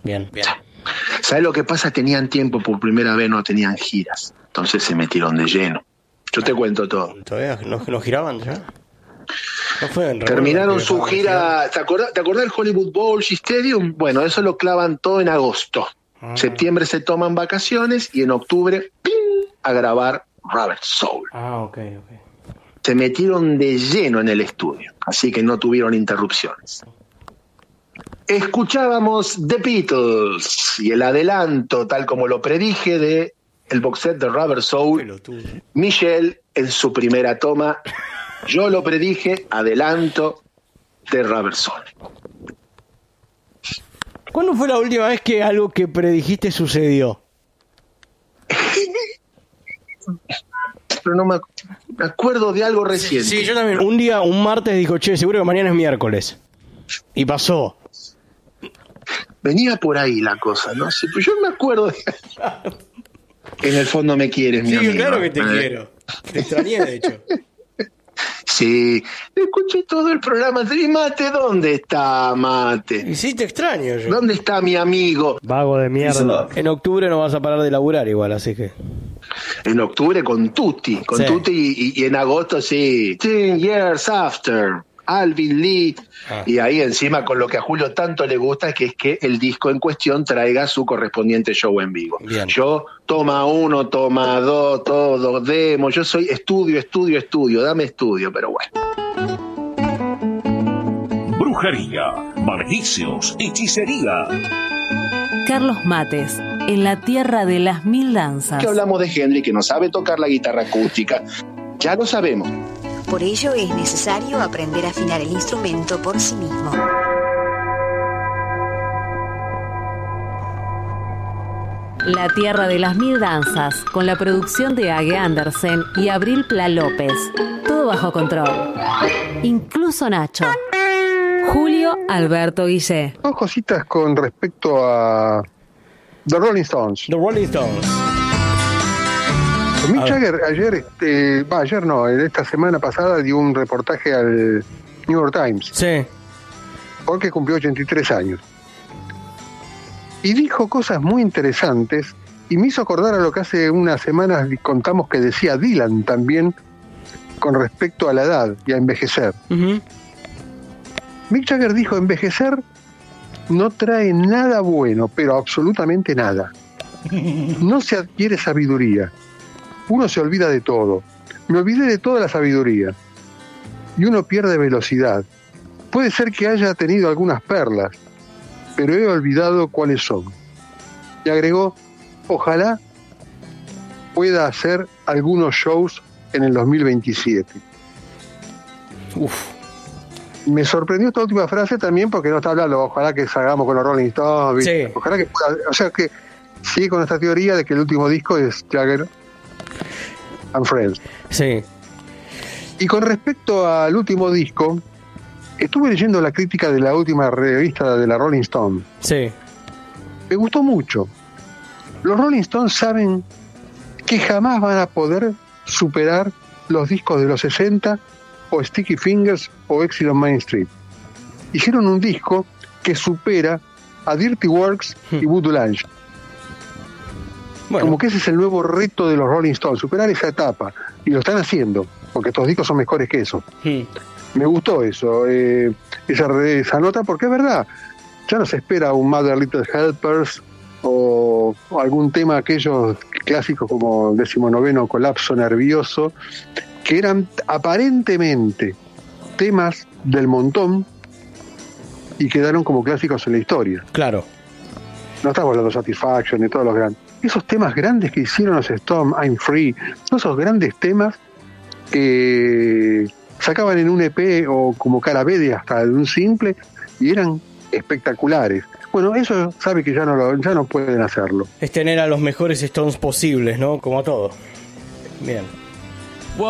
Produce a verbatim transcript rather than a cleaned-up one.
bien, bien. ¿Sabes lo que pasa? Tenían tiempo por primera vez, no tenían giras. Entonces se metieron de lleno. Yo te cuento todo. ¿Todavía no, no giraban ya? ¿No fue en Terminaron su gira. ¿Te acordás, ¿Te acordás del Hollywood Bowl Stadium? Bueno, eso lo clavan todo en agosto. Ah. Septiembre se toman vacaciones y en octubre, ¡ping!, a grabar Rubber Soul. Ah, ok, ok. Se metieron de lleno en el estudio, así que no tuvieron interrupciones. Escuchábamos The Beatles y el adelanto, tal como lo predije, de el box set de Rubber Soul. Michelle en su primera toma. Yo lo predije, adelanto de Rubber Soul. ¿Cuándo fue la última vez que algo que predijiste sucedió? Pero no me acuerdo de algo reciente. Sí, yo también. Un día, un martes, dijo, che, seguro que mañana es miércoles. Y pasó. Venía por ahí la cosa, ¿no? Sí, pues yo me acuerdo de... En el fondo me quieres, mi sí, amigo. Sí, claro que te ¿eh? quiero. Te extrañé, de hecho. Sí, escuché todo el programa. ¿Y Mate? ¿Dónde está Mate? Y sí, te extraño yo. ¿Dónde está mi amigo? Vago de mierda. En octubre no vas a parar de laburar igual, así que... En octubre con Tutti, con sí. Tutti y, y en agosto sí. Ten years after, Alvin Lee. Ah. Y ahí encima con lo que a Julio tanto le gusta, que es que el disco en cuestión traiga su correspondiente show en vivo. Bien. Yo, toma uno, toma dos, todo, demo. Yo soy estudio, estudio, estudio. Dame estudio, pero bueno. Brujería, maldiciones, hechicería. Carlos Mates, en la tierra de las mil danzas. Que hablamos de Henry, que no sabe tocar la guitarra acústica. Ya lo sabemos. Por ello es necesario aprender a afinar el instrumento por sí mismo. La tierra de las mil danzas, con la producción de Age Andersen y Abril Pla López. Todo bajo control. Incluso Nacho. Julio Alberto Guillé. Dos cositas con respecto a The Rolling Stones. The Rolling Stones. Mick Jagger ayer, este, bah, ayer no, esta semana pasada dio un reportaje al New York Times. Sí. Porque cumplió ochenta y tres años. Y dijo cosas muy interesantes y me hizo acordar a lo que hace unas semanas contamos que decía Dylan también con respecto a la edad y a envejecer. Uh-huh. Mick Jagger dijo, envejecer no trae nada bueno, pero absolutamente nada. No se adquiere sabiduría. Uno se olvida de todo. Me olvidé de toda la sabiduría. Y uno pierde velocidad. Puede ser que haya tenido algunas perlas, pero he olvidado cuáles son. Y agregó, ojalá pueda hacer algunos shows en el dos mil veintisiete. Uf. Me sorprendió esta última frase también porque no está hablando, ojalá que salgamos con los Rolling Stones. Sí. Ojalá que pueda, o sea que sigue con esta teoría de que el último disco es Jagger and Friends. Sí. Y con respecto al último disco, estuve leyendo la crítica de la última revista de la Rolling Stone. Sí. Me gustó mucho. Los Rolling Stones saben que jamás van a poder superar los discos de los sesenta o Sticky Fingers o Exit on Main Street. Hicieron un disco que supera a Dirty Works hmm. y Voodoo Lounge. Bueno. Como que ese es el nuevo reto de los Rolling Stones, superar esa etapa. Y lo están haciendo, porque estos discos son mejores que eso. Hmm. Me gustó eso, eh, esa, esa nota, porque es verdad, ya no se espera un Mother Little Helpers o, o algún tema aquellos clásicos como decimonoveno Colapso Nervioso, que eran aparentemente temas del montón y quedaron como clásicos en la historia. Claro. No estamos hablando de Satisfaction y todos los grandes. Esos temas grandes que hicieron los Stones, I'm Free, son esos grandes temas que sacaban en un E P o como cara B de hasta de un simple y eran espectaculares. Bueno, eso sabe que ya no lo, ya no pueden hacerlo. Es tener a los mejores Stones posibles, ¿no? Como todo. Bien.